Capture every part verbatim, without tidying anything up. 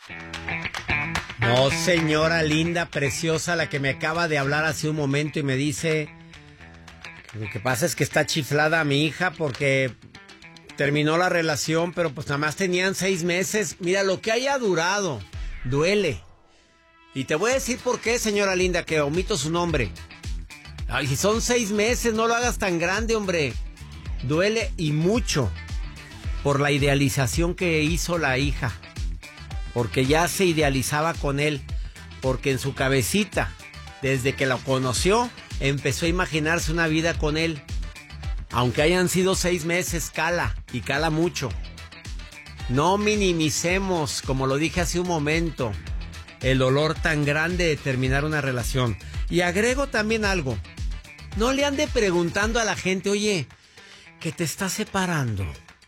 No, señora linda, preciosa, la que me acaba de hablar hace un momento y me dice... Lo que pasa es que está chiflada mi hija porque terminó la relación, pero pues nada más tenían seis meses. Mira, lo que haya durado, duele. Y te voy a decir por qué, señora linda, que omito su nombre. Ay, si son seis meses, no lo hagas tan grande, hombre. Duele y mucho por la idealización que hizo la hija. Porque ya se idealizaba con él. Porque en su cabecita, desde que lo conoció, empezó a imaginarse una vida con él. Aunque hayan sido seis meses, cala, y cala mucho. No minimicemos, como lo dije hace un momento, el dolor tan grande de terminar una relación. Y agrego también algo. No le ande preguntando a la gente, oye, que te estás separando.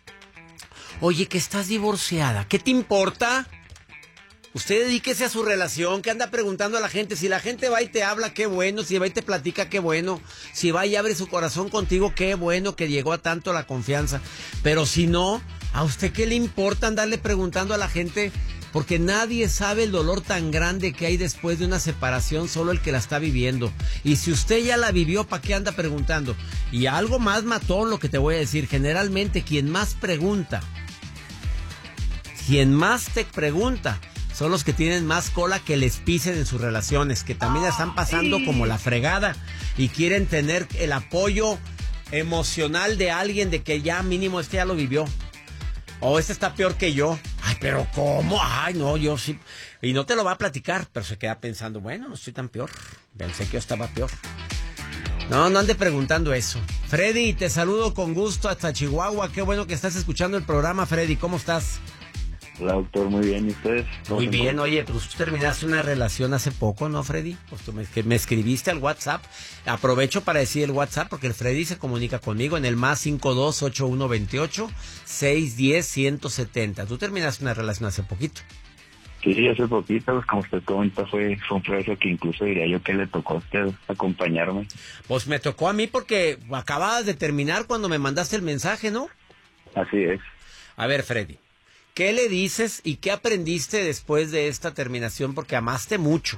Oye, que estás divorciada. ¿Qué te importa? Usted dedíquese a su relación, que anda preguntando a la gente. Si la gente va y te habla, qué bueno. Si va y te platica, qué bueno. Si va y abre su corazón contigo, qué bueno que llegó a tanto la confianza. Pero si no, ¿a usted qué le importa andarle preguntando a la gente? Porque nadie sabe el dolor tan grande que hay después de una separación, solo el que la está viviendo. Y si usted ya la vivió, ¿para qué anda preguntando? Y algo más matón lo que te voy a decir. Generalmente quien más pregunta, quien más te pregunta, son los que tienen más cola que les pisen en sus relaciones, que también la están pasando como la fregada y quieren tener el apoyo emocional de alguien de que ya mínimo este ya lo vivió. O este está peor que yo. Ay, pero ¿cómo? Ay, no, yo sí. Y no te lo va a platicar, pero se queda pensando, bueno, no estoy tan peor. Pensé que yo estaba peor. No, no ande preguntando eso. Freddy, te saludo con gusto hasta Chihuahua. Qué bueno que estás escuchando el programa, Freddy. ¿Cómo estás? Hola, doctor, muy bien, ¿y ustedes? Muy bien, oye, pues tú terminaste una relación hace poco, ¿no, Freddy? Pues tú me, que me escribiste al WhatsApp. Aprovecho para decir el WhatsApp porque el Freddy se comunica conmigo en el más cinco dos ocho uno veintiocho seiscientos diez ciento setenta. Tú terminaste una relación hace poquito. Sí, hace poquito, pues como usted comenta, fue, fue un proceso que incluso diría yo que le tocó a usted acompañarme. Pues me tocó a mí porque acababas de terminar cuando me mandaste el mensaje, ¿no? Así es. A ver, Freddy, ¿qué le dices y qué aprendiste después de esta terminación? Porque amaste mucho.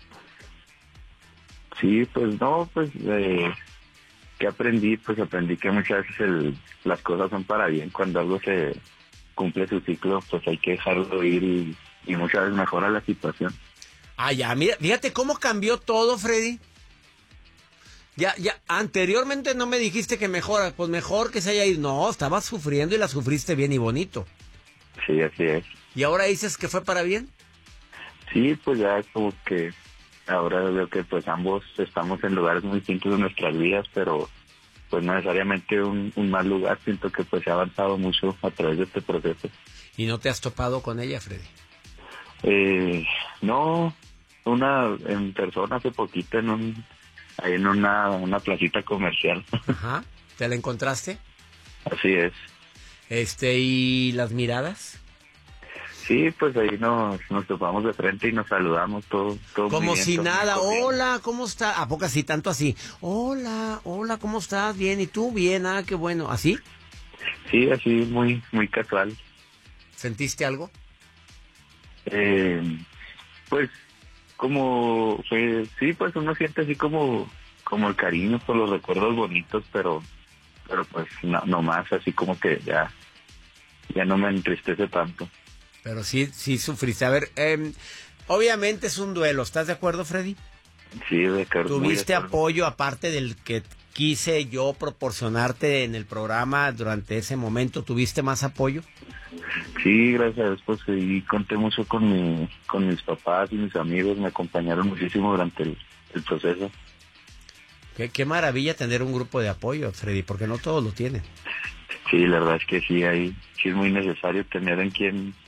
Sí, pues no, pues, eh, ¿qué aprendí? Pues aprendí que muchas veces el, las cosas son para bien. Cuando algo se cumple su ciclo, pues hay que dejarlo ir y, y muchas veces mejora la situación. Ah, ya, mira, fíjate cómo cambió todo, Freddy. Ya, ya, anteriormente no me dijiste que mejora, pues mejor que se haya ido. No, estabas sufriendo y la sufriste bien y bonito. Sí, así es. ¿Y ahora dices que fue para bien? Sí, pues ya como que ahora veo que pues ambos estamos en lugares muy distintos de nuestras vidas, pero pues no necesariamente un, un mal lugar. Siento que pues se ha avanzado mucho a través de este proceso. ¿Y no te has topado con ella, Freddy? Eh, no, una en persona hace poquito en un ahí en una, una placita comercial. Ajá, ¿te la encontraste? Así es. Este, ¿y las miradas? Sí, pues ahí nos, nos topamos de frente y nos saludamos todo, todo Como muy bien, si todo muy nada, cordial. hola, ¿cómo está? ¿A poco así, tanto así? Hola, hola, ¿cómo estás? Bien, ¿y tú? Bien, ah, qué bueno. ¿Así? Sí, así muy, muy casual. ¿Sentiste algo? Eh, pues como fue, sí, pues uno siente así como, como el cariño por los recuerdos bonitos, pero, pero pues no, no más, así como que ya, ya no me entristece tanto. Pero sí, sí sufriste. A ver, eh, obviamente es un duelo, ¿estás de acuerdo, Freddy? Sí, de acuerdo, muy de ¿Tuviste acuerdo. apoyo aparte del que quise yo proporcionarte en el programa durante ese momento? ¿Tuviste más apoyo? Sí, gracias a Dios, pues sí, conté mucho con mi, con mis papás y mis amigos, me acompañaron muchísimo durante el, el proceso. Qué, qué maravilla tener un grupo de apoyo, Freddy, porque no todos lo tienen. Sí, la verdad es que sí, hay, sí es muy necesario tener en quien,